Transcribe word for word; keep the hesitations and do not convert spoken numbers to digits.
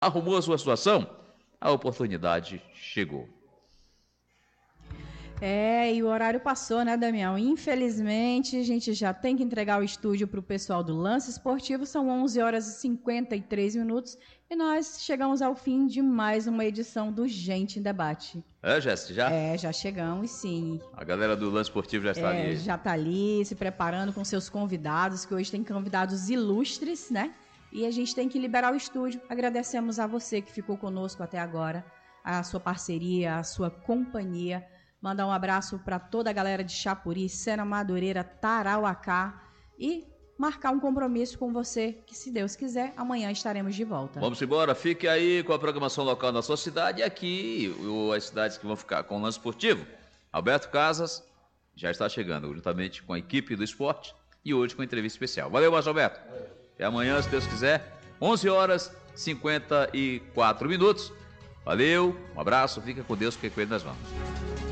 arrumou a sua situação, a oportunidade chegou. É, e o horário passou, né, Damião? Infelizmente, a gente já tem que entregar o estúdio para o pessoal do Lance Esportivo. São onze horas e cinquenta e três minutos e nós chegamos ao fim de mais uma edição do Gente em Debate. É, Jéssica, já? É, já chegamos, sim. A galera do Lance Esportivo já está é, ali. Já está ali, se preparando com seus convidados, que hoje tem convidados ilustres, né? E a gente tem que liberar o estúdio. Agradecemos a você que ficou conosco até agora, a sua parceria, a sua companhia. Mandar um abraço para toda a galera de Chapuri, Sena Madureira, Tarauacá e marcar um compromisso com você, que se Deus quiser, amanhã estaremos de volta. Vamos embora, fique aí com a programação local da sua cidade e aqui as cidades que vão ficar com o Lance Esportivo. Alberto Casas já está chegando, juntamente com a equipe do esporte e hoje com entrevista especial. Valeu, Márcio Alberto. Até amanhã, se Deus quiser, onze horas e cinquenta e quatro minutos. Valeu, um abraço, fica com Deus, porque com ele nós vamos.